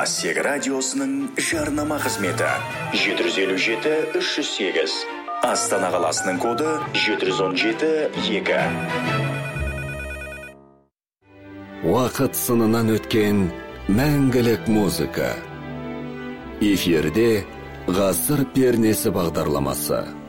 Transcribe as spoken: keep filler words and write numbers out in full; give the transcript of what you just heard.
Асек радиосының жарнама қызметі жеті жүз елу жеті үш жүз сегіз. Астана қаласының коды жеті жүз он жеті екі. Уақыт сынынан өткен мәңгілік музыка. Эфирде ғасыр пернесі бағдарламасы.